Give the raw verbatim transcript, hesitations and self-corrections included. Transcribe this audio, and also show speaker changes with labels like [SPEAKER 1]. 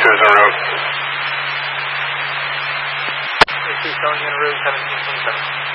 [SPEAKER 1] two is en route.
[SPEAKER 2] Is he showing en route seventeen twenty-seven?